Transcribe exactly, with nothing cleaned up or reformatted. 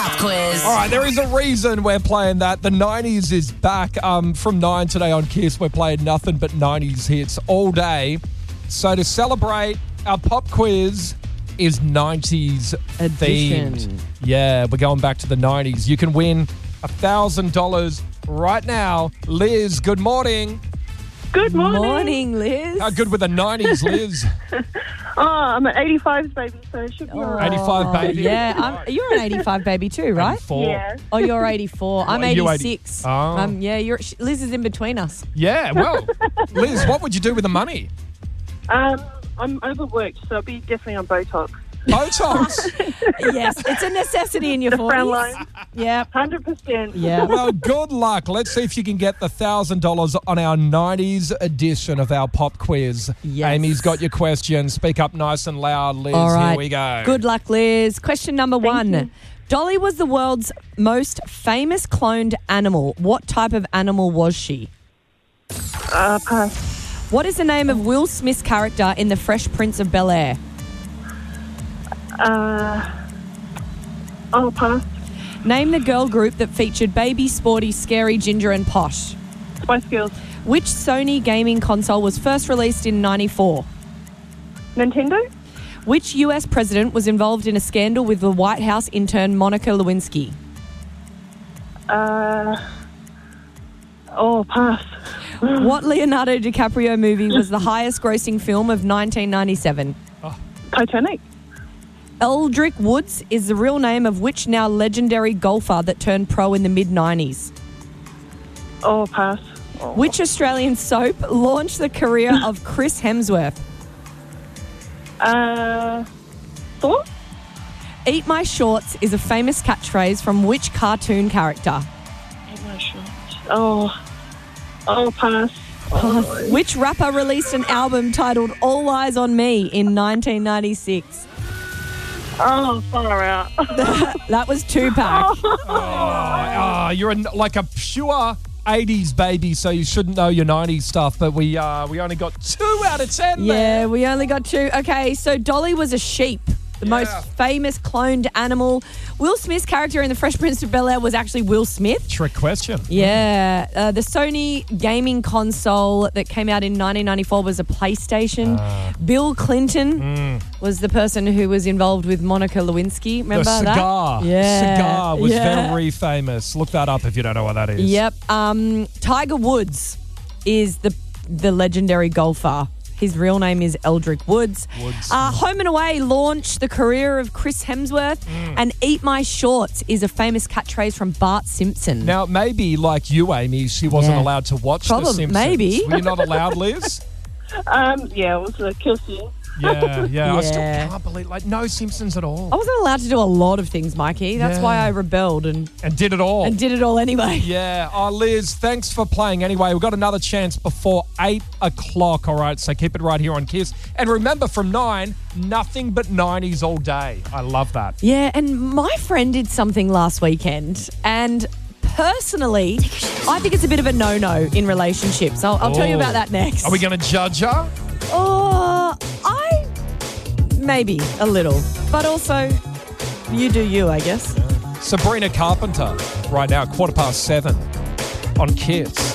Pop Quiz. All right, there is a reason we're playing that. The nineties is back. Um, from nine today on Kiss, we're playing nothing but nineties hits all day. So to celebrate, our Pop Quiz is nineties Edition. themed. Yeah, we're going back to the nineties. You can win one thousand dollars right now. Liz, good morning. Good morning. Morning, Liz. How good with the nineties, Liz? Oh, I'm an eighty-fives baby, so it should be all right. eighty-five baby. Yeah, I'm, you're an eighty-five baby too, right? eighty-four. Yeah. Oh, you're eighty-four. I'm What, you eighty-six. eighty? Oh. Um, yeah, you're, Liz is in between us. Yeah, well, Liz, what would you do with the money? Um, I'm overworked, so I'll be definitely on Botox. Botox. Yes, it's a necessity in your The frown forties. line, Yeah, one hundred percent. yeah. Well, good luck. Let's see if you can get the one thousand dollars on our nineties edition of our pop quiz. Yes. Amy's got your question. Speak up nice and loud, Liz. All right. Here we go. Good luck, Liz. Question number one. you. Dolly was the world's most famous cloned animal. What type of animal was she? Uh, pass. What is the name of Will Smith's character in The Fresh Prince of Bel-Air? Uh, oh, pass. Name the girl group that featured Baby, Sporty, Scary, Ginger and Posh. Spice Girls. Which Sony gaming console was first released in ninety-four? Nintendo. Which U S president was involved in a scandal with the White House intern Monica Lewinsky? Uh, oh, pass. What Leonardo DiCaprio movie was the highest grossing film of nineteen ninety-seven? Titanic. Eldrick Woods is the real name of which now legendary golfer that turned pro in the mid nineties? Oh, pass. Oh. Which Australian soap launched the career of Chris Hemsworth? Uh, Thor. Eat My Shorts is a famous catchphrase from which cartoon character? Oh, my shorts. Oh, oh, pass. Which rapper released an album titled All Eyes on Me in nineteen ninety-six? Oh, far out. That was Tupac. Oh, you're a, like a pure eighties baby, so you shouldn't know your nineties stuff, but we uh, we only got two out of ten Yeah, there. we only got two. Okay, so Dolly was a sheep, the Yeah. most famous cloned animal. Will Smith's character in The Fresh Prince of Bel-Air was actually Will Smith. Trick question. Yeah, uh, the Sony gaming console that came out in nineteen ninety-four was a PlayStation. Ah. Bill Clinton Mm. was the person who was involved with Monica Lewinsky. Remember the cigar. that? Yeah. Cigar was Yeah. very famous. Look that up if you don't know what that is. Yep. Um, Tiger Woods is the the legendary golfer. His real name is Eldrick Woods. Woods. Uh, Home and Away launched the career of Chris Hemsworth, Mm. and Eat My Shorts is a famous catchphrase from Bart Simpson. Now, maybe like you, Amy, she wasn't Yeah. allowed to watch Probably- The Simpsons. maybe. Were you not allowed, Liz? Um, yeah, it was a kill scene. Yeah, yeah. I still Yeah. can't believe, like, no Simpsons at all. I wasn't allowed to do a lot of things, Mikey. That's Yeah. why I rebelled and, And did it all. and did it all anyway. Yeah. Oh, Liz, thanks for playing anyway. We've got another chance before eight o'clock, all right? So keep it right here on Kiss. And remember, from nine, nothing but nineties all day. I love that. Yeah, and my friend did something last weekend, and personally, I think it's a bit of a no-no in relationships. I'll, I'll tell you Oh. about that next. Are we going to judge her? Oh, I maybe a little, but also you do you, I guess. Sabrina Carpenter, right now, quarter past seven on Kiss.